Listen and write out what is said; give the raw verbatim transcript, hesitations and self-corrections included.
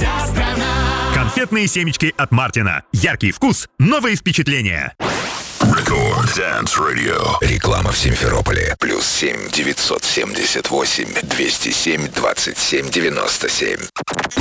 вся страна. Конфетные семечки от Мартина. Яркий вкус, новые впечатления. Рекорд Dance Radio. Реклама в Симферополе. Плюс семь девятьсот семьдесят восемь двести семь двадцать семь девяносто семь.